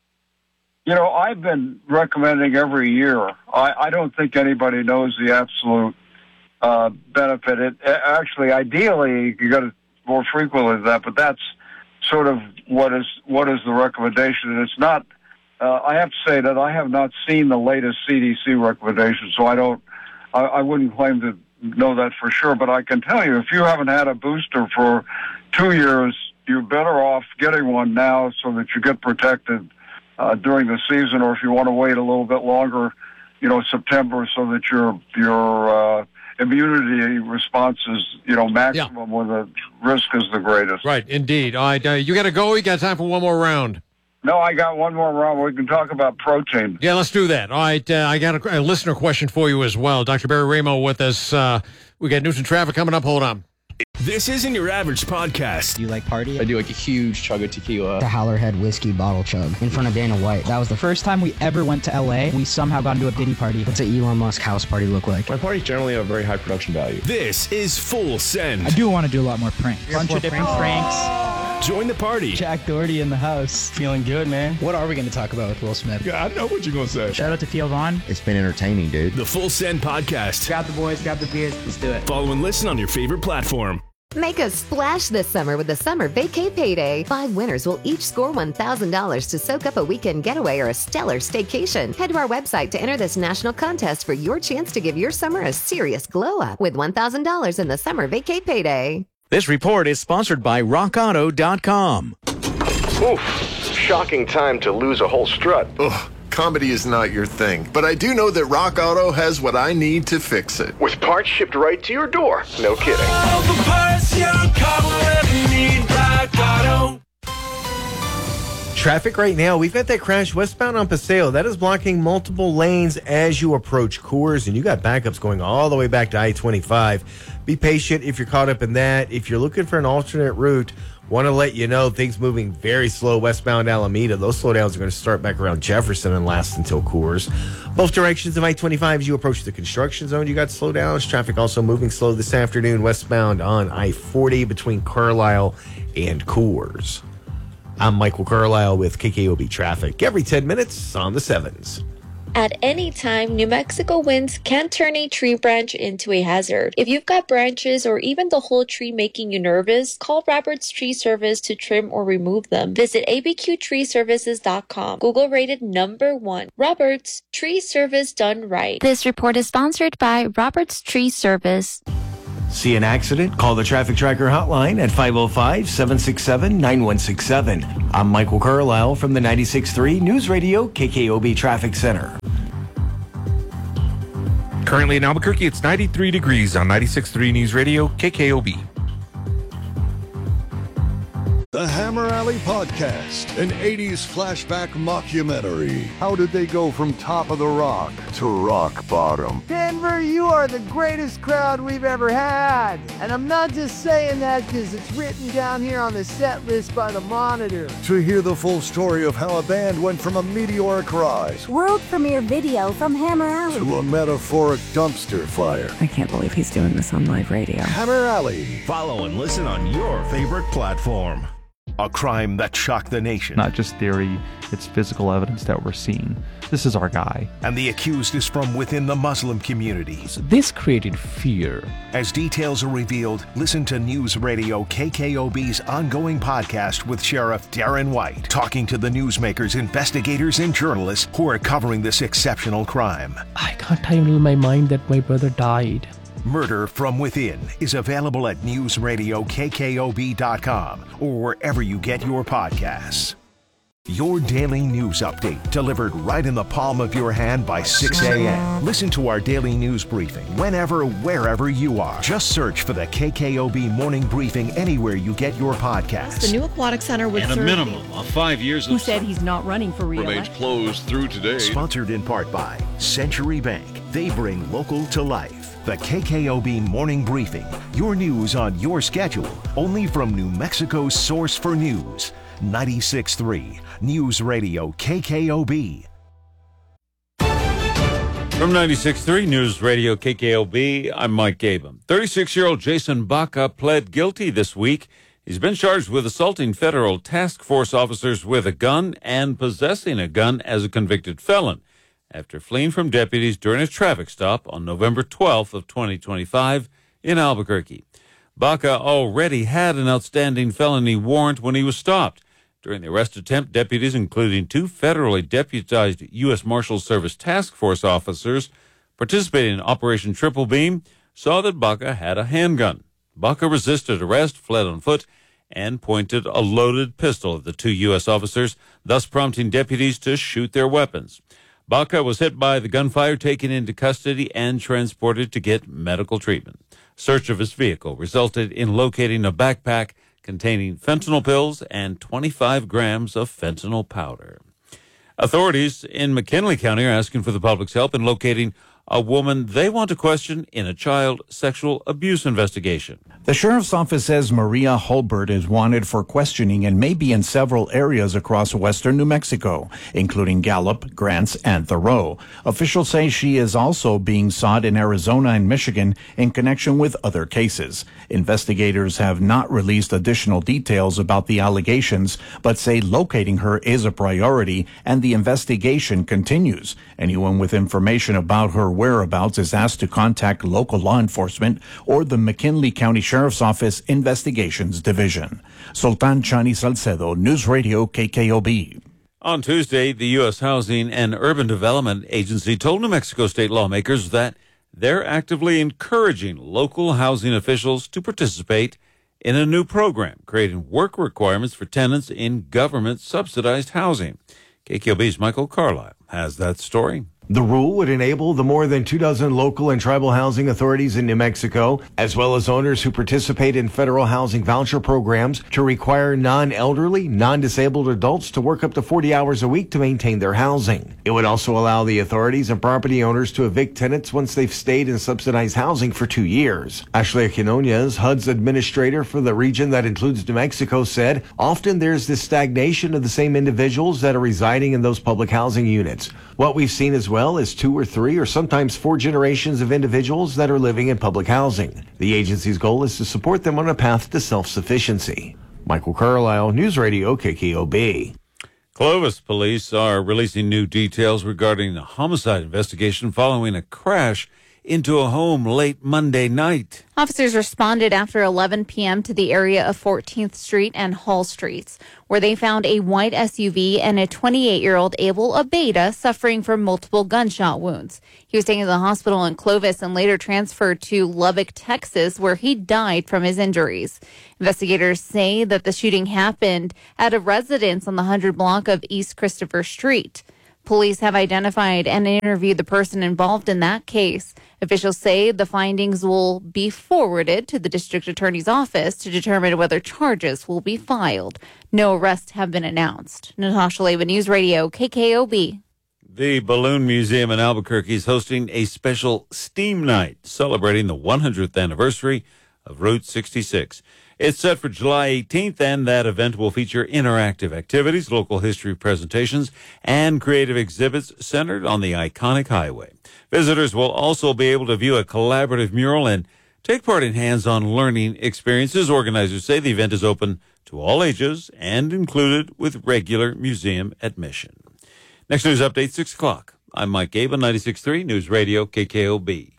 You know, I've been recommending every year. I, I don't think anybody knows the absolute uh, benefit. It actually, ideally, you got it more frequently than that, but that's sort of what is what is the recommendation. And it's not. Uh, I have to say that I have not seen the latest C D C recommendation, so I don't. I, I wouldn't claim to know that for sure. But I can tell you, if you haven't had a booster for two years, you're better off getting one now so that you get protected Uh, during the season, or if you want to wait a little bit longer, you know, September, so that your your uh, immunity response is, you know, maximum when the risk is the greatest. Right, indeed. All right, uh, you got to go. You got time for one more round. No, I got one more round. We can talk about protein. Yeah, let's do that. All right, uh, I got a, a listener question for you as well. Doctor Barry Ramo with us. Uh, we got news and traffic coming up. Hold on. This isn't your average podcast. Do you like party? I do like a huge chug of tequila. The Howlerhead whiskey bottle chug in front of Dana White. That was the first time we ever went to L A. We somehow got into a Diddy party. What's an Elon Musk house party look like? My parties generally have very high production value. This is Full Send. I do want to do a lot more pranks. A bunch of different pranks. Join the party. Jack Doherty in the house. Feeling good, man. What are we going to talk about with Will Smith? Yeah, I know what you're going to say. Shout out to Theo Vaughn. It's been entertaining, dude. The Full Send podcast. Grab the boys, grab the beers. Let's do it. Follow and listen on your favorite platform. Make a splash this summer with the Summer Vacay Payday. Five winners will each score one thousand dollars to soak up a weekend getaway or a stellar staycation. Head to our website to enter this national contest for your chance to give your summer a serious glow up with one thousand dollars in the Summer Vacay Payday. This report is sponsored by rock auto dot com. Oof, shocking time to lose a whole strut. Ugh. Comedy is not your thing, but I do know that Rock Auto has what I need to fix it. With parts shipped right to your door. No kidding. All the parts your car will ever need, Rock Auto. Traffic right now, we've got that crash westbound on Paseo. That is blocking multiple lanes as you approach Coors, and you got backups going all the way back to I twenty-five. Be patient if you're caught up in that. If you're looking for an alternate route, Want to let you know things moving very slow westbound Alameda. Those slowdowns are going to start back around Jefferson and last until Coors. Both directions of I twenty-five as you approach the construction zone, you got slowdowns. Traffic also moving slow this afternoon westbound on I forty between Carlisle and Coors. I'm Michael Carlisle with K K O B Traffic. Every ten minutes on the sevens. At any time, New Mexico winds can turn a tree branch into a hazard. If you've got branches or even the whole tree making you nervous, call Roberts Tree Service to trim or remove them. Visit A B Q tree services dot com. Google rated number one. Roberts Tree Service done right. This report is sponsored by Roberts Tree Service. See an accident? Call the Traffic Tracker hotline at five oh five, seven six seven, nine one six seven. I'm Michael Carlisle from the ninety-six point three News Radio K K O B Traffic Center. Currently in Albuquerque, it's ninety-three degrees on ninety-six point three News Radio K K O B. The Hammer Alley Podcast, an eighties flashback mockumentary. How did they go from top of the rock to rock bottom? Denver, you are the greatest crowd we've ever had. And I'm not just saying that because it's written down here on the set list by the Monitor. To hear the full story of how a band went from a meteoric rise world premiere video from Hammer Alley to a metaphoric dumpster fire. I can't believe he's doing this on live radio. Hammer Alley. Follow and listen on your favorite platform. A crime that shocked the nation. Not just theory, it's physical evidence that we're seeing. This is our guy. And the accused is from within the Muslim community. So this created fear. As details are revealed, listen to News Radio K K O B's ongoing podcast with Sheriff Darren White, talking to the newsmakers, investigators, and journalists who are covering this exceptional crime. I can't handle my mind that my brother died. Murder from Within is available at news radio K K O B dot com or wherever you get your podcasts. Your daily news update delivered right in the palm of your hand by six a.m. Listen to our daily news briefing whenever, wherever you are. Just search for the K K O B Morning Briefing anywhere you get your podcasts. The new aquatic center would and serve a minimum of five years. Who said he's not running for re-election? Remains closed through today. Sponsored in part by Century Bank. They bring local to life. The K K O B Morning Briefing. Your news on your schedule. Only from New Mexico's source for news. ninety-six point three News Radio K K O B. From ninety-six point three News Radio K K O B, I'm Mike Gabum. thirty-six-year-old Jason Baca pled guilty this week. He's been charged with assaulting federal task force officers with a gun and possessing a gun as a convicted felon after fleeing from deputies during a traffic stop on November twelfth of twenty twenty-five in Albuquerque. Baca already had an outstanding felony warrant when he was stopped. During the arrest attempt, deputies, including two federally deputized U S Marshals Service task force officers participating in Operation Triple Beam, saw that Baca had a handgun. Baca resisted arrest, fled on foot, and pointed a loaded pistol at the two U S officers, thus prompting deputies to shoot their weapons. Baca was hit by the gunfire, taken into custody, and transported to get medical treatment. Search of his vehicle resulted in locating a backpack containing fentanyl pills and twenty-five grams of fentanyl powder. Authorities in McKinley County are asking for the public's help in locating a woman they want to question in a child sexual abuse investigation. The sheriff's office says Maria Hulbert is wanted for questioning and may be in several areas across western New Mexico, including Gallup, Grants, and Thoreau. Officials say she is also being sought in Arizona and Michigan in connection with other cases. Investigators have not released additional details about the allegations, but say locating her is a priority and the investigation continues. Anyone with information about her whereabouts is asked to contact local law enforcement or the McKinley County Sheriff's Office Investigations Division. Sultan Chani Salcedo, News Radio K K O B. On Tuesday, the U S Housing and Urban Development Agency told New Mexico state lawmakers that they're actively encouraging local housing officials to participate in a new program, creating work requirements for tenants in government-subsidized housing. K K O B's Michael Carlisle has that story. The rule would enable the more than two dozen local and tribal housing authorities in New Mexico, as well as owners who participate in federal housing voucher programs, to require non-elderly, non-disabled adults to work up to forty hours a week to maintain their housing. It would also allow the authorities and property owners to evict tenants once they've stayed in subsidized housing for two years. Ashley Quinones, H U D's administrator for the region that includes New Mexico, said often there's this stagnation of the same individuals that are residing in those public housing units. What we've seen as well is two or three or sometimes four generations of individuals that are living in public housing. The agency's goal is to support them on a path to self-sufficiency. Michael Carlisle, News Radio K K O B. Clovis police are releasing new details regarding a homicide investigation following a crash into a home late Monday night. Officers responded after eleven p.m. to the area of fourteenth Street and Hall Streets, where they found a white S U V and a twenty-eight-year-old Abel Abeda suffering from multiple gunshot wounds. He was taken to the hospital in Clovis and later transferred to Lubbock, Texas, where he died from his injuries. Investigators say that the shooting happened at a residence on the one hundred block of East Christopher Street. Police have identified and interviewed the person involved in that case. Officials say the findings will be forwarded to the district attorney's office to determine whether charges will be filed. No arrests have been announced. Natasha Leva, News Radio, K K O B. The Balloon Museum in Albuquerque is hosting a special STEAM night celebrating the one hundredth anniversary of Route sixty-six. It's set for July eighteenth, and that event will feature interactive activities, local history presentations, and creative exhibits centered on the iconic highway. Visitors will also be able to view a collaborative mural and take part in hands-on learning experiences. Organizers say the event is open to all ages and included with regular museum admission. Next news update, six o'clock. I'm Mike Gabe on ninety-six point three News Radio K K O B.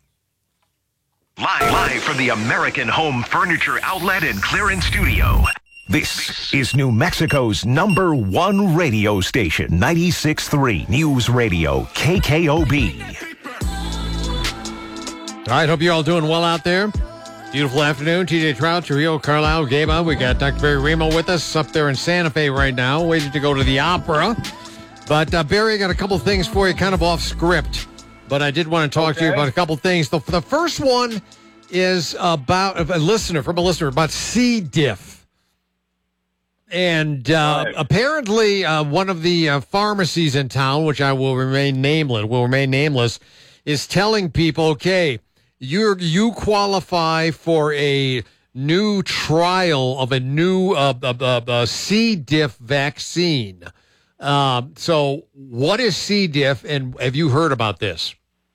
Live, live from the American Home Furniture Outlet and Clearance Studio. This is New Mexico's number one radio station, ninety-six point three News Radio K K O B. All right, hope you're all doing well out there. Beautiful afternoon. T J Trout, Trujillo, Carlisle, Gaba. We got Doctor Barry Remo with us up there in Santa Fe right now, waiting to go to the opera. But, uh, Barry, I got a couple things for you, kind of off script. But I did want to talk okay. to you about a couple things. The, the first one is about a listener, from a listener, about C. diff. And uh, right. apparently uh, one of the uh, pharmacies in town, which I will remain nameless, will remain nameless, is telling people, okay, you you qualify for a new trial of a new uh, uh, uh, uh, C. diff vaccine. Um, so what is C. diff, and have you heard about this?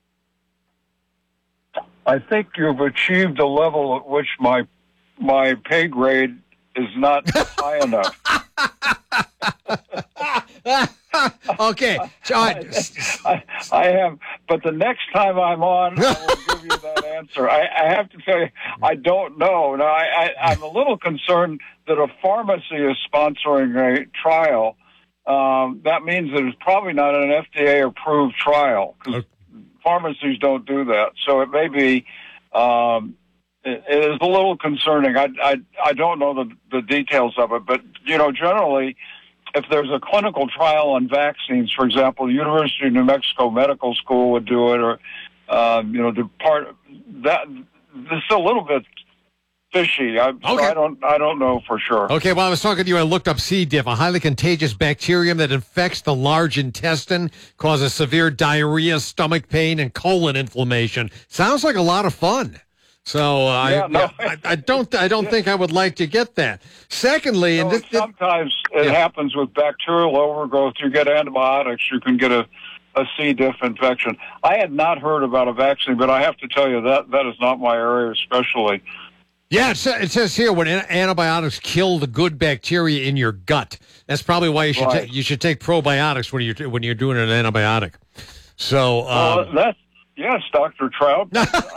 I think you've achieved a level at which my my pay grade is not high enough. Okay. I, I, I have, but the next time I'm on, I will give you that answer. I, I have to tell you, I don't know. Now, I, I, I'm a little concerned that a pharmacy is sponsoring a trial. Um, that means that it's probably not an F D A-approved trial, because okay. pharmacies don't do that. So it may be, um, it, it is a little concerning. I, I, I don't know the, the details of it, but, you know, generally, if there's a clinical trial on vaccines, for example, the University of New Mexico Medical School would do it, or, uh, you know, the part that, this is a little bit fishy. I, so okay. I don't. I don't know for sure. Okay. Well, I was talking to you. I looked up C. diff, a highly contagious bacterium that infects the large intestine, causes severe diarrhea, stomach pain, and colon inflammation. Sounds like a lot of fun. So uh, yeah, I, no, I, I don't. I don't yeah. think I would like to get that. Secondly, no, and this, sometimes it yeah. happens with bacterial overgrowth. You get antibiotics, you can get a, a C. diff infection. I had not heard about a vaccine, but I have to tell you that that is not my area, especially. Yeah, it says, it says here when antibiotics kill the good bacteria in your gut. That's probably why you should right. ta- you should take probiotics when you're when you're doing an antibiotic. So um, uh, that's yes, Doctor Trout.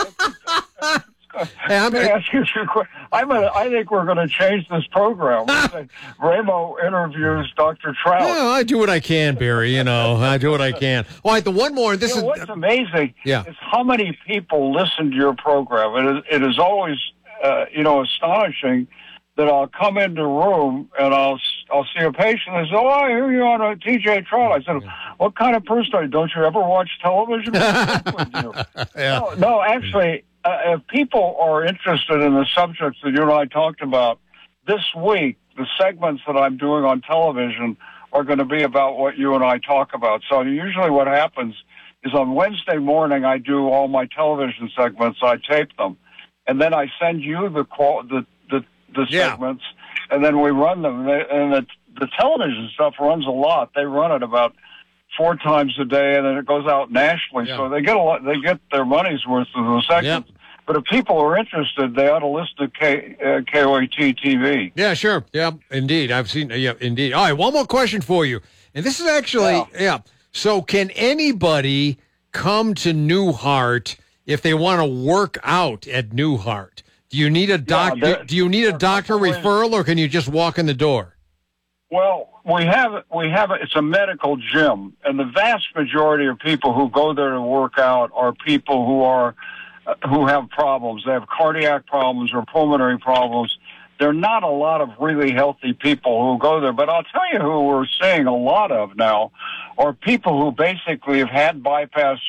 Hey, I'm Let me ask you a question. I'm a, I think we're going to change this program. Ramo interviews Doctor Trout. Yeah, I do what I can, Barry. You know, I do what I can. All right, the one more. This you know, is what's amazing. Yeah. Is how many people listen to your program. It is, it is always, uh, you know, astonishing that I'll come into a room and I'll I'll see a patient and they say, oh, I hear you on a T J Trout. I said, what kind of person are you? Don't you ever watch television? yeah. no, no, actually, uh, if people are interested in the subjects that you and I talked about, this week, the segments that I'm doing on television are going to be about what you and I talk about. So usually what happens is on Wednesday morning, I do all my television segments. I tape them. And then I send you the qual- the, the, the yeah. segments, and then we run them. And the, the television stuff runs a lot. They run it about four times a day, and then it goes out nationally. Yeah. So they get a lot. They get their money's worth of those segments. Yeah. But if people are interested, they ought to listen to K, uh, K O A T T V. Yeah, sure. Yeah, indeed. I've seen. Yeah, indeed. All right, one more question for you. And this is actually, yeah. yeah. So can anybody come to Newhart if they want to work out at Newhart? Do you need a doc? Yeah, do, do you need a doctor referral, or can you just walk in the door? Well, we have we have it's a medical gym, and the vast majority of people who go there to work out are people who are uh, who have problems. They have cardiac problems or pulmonary problems. There are not a lot of really healthy people who go there, but I'll tell you who we're seeing a lot of now are people who basically have had bypass